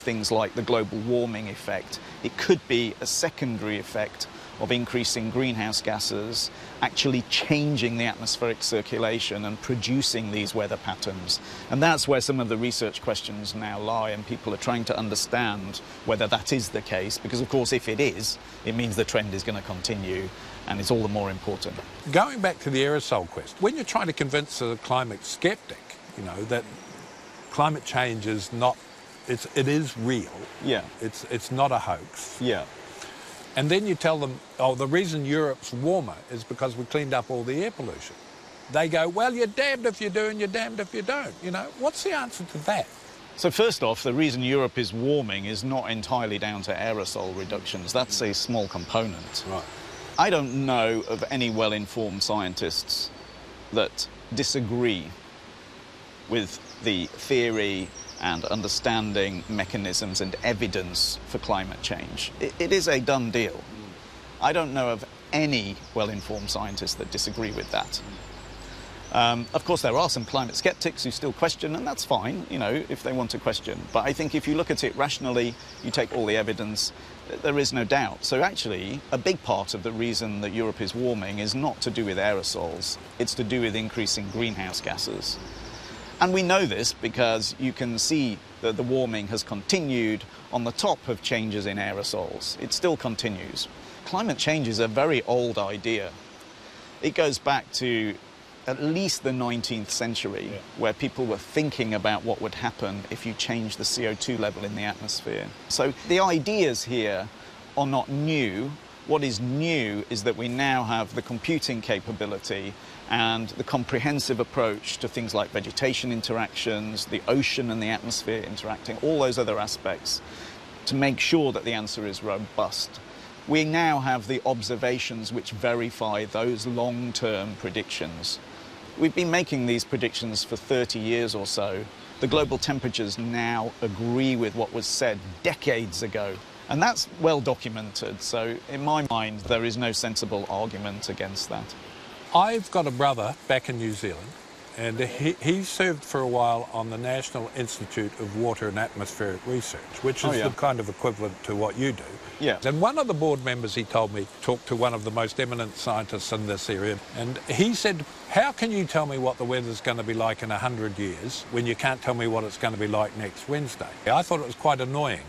things like the global warming effect. It could be a secondary effect of increasing greenhouse gases actually changing the atmospheric circulation and producing these weather patterns. And that's where some of the research questions now lie, and people are trying to understand whether that is the case, because of course if it is, it means the trend is going to continue, and it's all the more important. Going back to the aerosol question, when you're trying to convince a climate skeptic, you know, that climate change is not, it is real. Yeah. It's not a hoax. Yeah. And then you tell them, oh, the reason Europe's warmer is because we cleaned up all the air pollution. They go, well, you're damned if you do and you're damned if you don't. You know, what's the answer to that? So first off, the reason Europe is warming is not entirely down to aerosol reductions. That's a small component. Right. I don't know of any well-informed scientists that disagree with the theory and understanding mechanisms and evidence for climate change. It is a done deal. I don't know of any well-informed scientists that disagree with that. Of course, there are some climate skeptics who still question, and that's fine, you know, if they want to question. But I think if you look at it rationally, you take all the evidence, there is no doubt. So actually, a big part of the reason that Europe is warming is not to do with aerosols. It's to do with increasing greenhouse gases. And we know this because you can see that the warming has continued on the top of changes in aerosols. It still continues. Climate change is a very old idea. It goes back to at least the 19th century, where people were thinking about what would happen if you changed the CO2 level in the atmosphere. So the ideas here are not new. What is new is that we now have the computing capability and the comprehensive approach to things like vegetation interactions, the ocean and the atmosphere interacting, all those other aspects, to make sure that the answer is robust. We now have the observations which verify those long-term predictions. We've been making these predictions for 30 years or so. The global temperatures now agree with what was said decades ago. And that's well documented, so in my mind, there is no sensible argument against that. I've got a brother back in New Zealand, and he served for a while on the National Institute of Water and Atmospheric Research, which is the kind of equivalent to what you do. Yeah. And one of the board members, he told me, talked to one of the most eminent scientists in this area, and he said, how can you tell me what the weather's going to be like in 100 years when you can't tell me what it's going to be like next Wednesday? I thought it was quite annoying.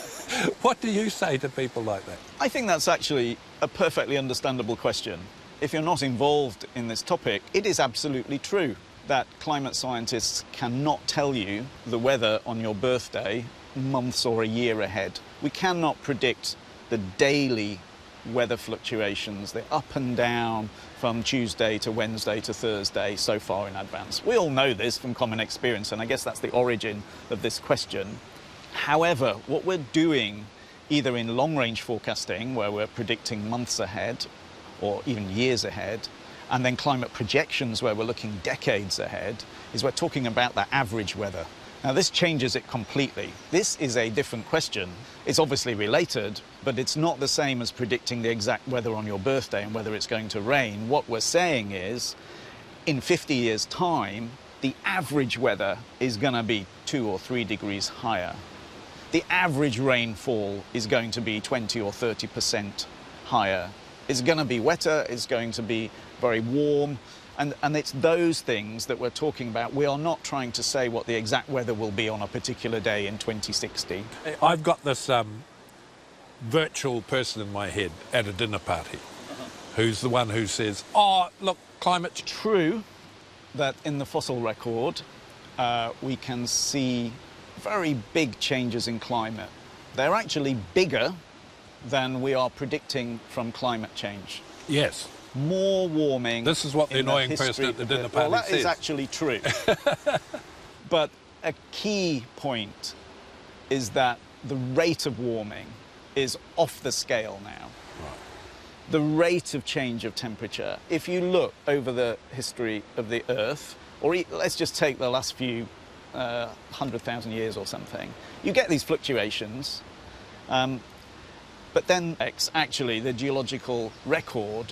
What do you say to people like that? I think that's actually a perfectly understandable question. If you're not involved in this topic, it is absolutely true that climate scientists cannot tell you the weather on your birthday months or a year ahead. We cannot predict the daily weather fluctuations, the up and down from Tuesday to Wednesday to Thursday so far in advance. We all know this from common experience, and I guess that's the origin of this question. However, what we're doing, either in long-range forecasting, where we're predicting months ahead or even years ahead, and then climate projections, where we're looking decades ahead, is we're talking about the average weather. Now, this changes it completely. This is a different question. It's obviously related, but it's not the same as predicting the exact weather on your birthday and whether it's going to rain. What we're saying is, in 50 years' time, the average weather is going to be 2 or 3 degrees higher. The average rainfall is going to be 20 or 30% higher. It's going to be wetter, it's going to be very warm, and it's those things that we're talking about. We are not trying to say what the exact weather will be on a particular day in 2060. I've got this virtual person in my head at a dinner party who's the one who says, oh, look, climate's true that in the fossil record we can see very big changes in climate. They're actually bigger than we are predicting from climate change. Yes. More warming. This is what the annoying person at the dinner party says. Well, that is actually true. But a key point is that the rate of warming is off the scale now. Right. The rate of change of temperature, if you look over the history of the Earth, or let's just take the last few 100,000 years or something, you get these fluctuations. But then, actually, the geological record